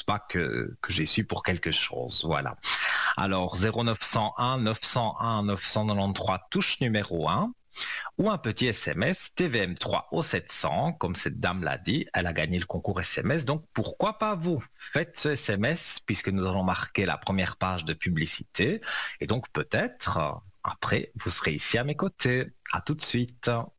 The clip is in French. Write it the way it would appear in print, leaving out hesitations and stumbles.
pas que j'ai su pour quelque chose. Voilà. Alors 0901 901 993 touche numéro 1 ou un petit SMS TVM3 au 700, comme cette dame l'a dit, elle a gagné le concours SMS, donc pourquoi pas vous? Faites ce SMS puisque nous allons marquer la première page de publicité et donc peut-être après vous serez ici à mes côtés. À tout de suite.